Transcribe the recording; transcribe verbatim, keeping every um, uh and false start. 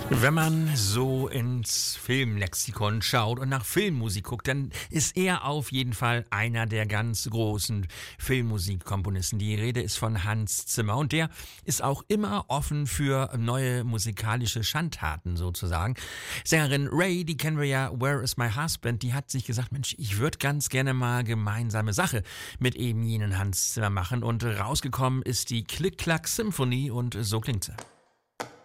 Wenn man so ins Filmlexikon schaut und nach Filmmusik guckt, dann ist er auf jeden Fall einer der ganz großen Filmmusikkomponisten. Die Rede ist von Hans Zimmer und der ist auch immer offen für neue musikalische Schandtaten sozusagen. Sängerin Ray, die kennen wir ja, Where is my husband, die hat sich gesagt, Mensch, ich würde ganz gerne mal gemeinsame Sache mit eben jenen Hans Zimmer machen und rausgekommen ist die Click-Clack Symphony und so klingt sie.